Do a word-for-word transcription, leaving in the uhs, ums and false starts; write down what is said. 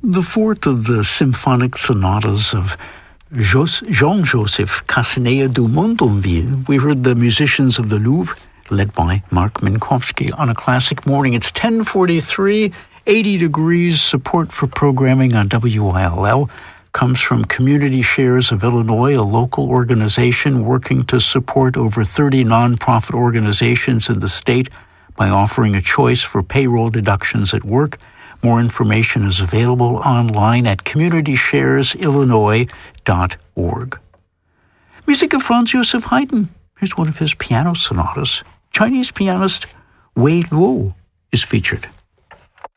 The fourth of the symphonic sonatas of Jean-Joseph Castaneda du Montonville. We heard the musicians of the Louvre, led by Mark Minkowski, on a classic morning. It's ten forty-three, eighty degrees. Support for programming on W I L L comes from Community Shares of Illinois, a local organization working to support over thirty nonprofit organizations in the state by offering a choice for payroll deductions at work. More information is available online at community shares illinois dot org. Music of Franz Joseph Haydn. Here's one of his piano sonatas. Chinese pianist Wei Luo is featured.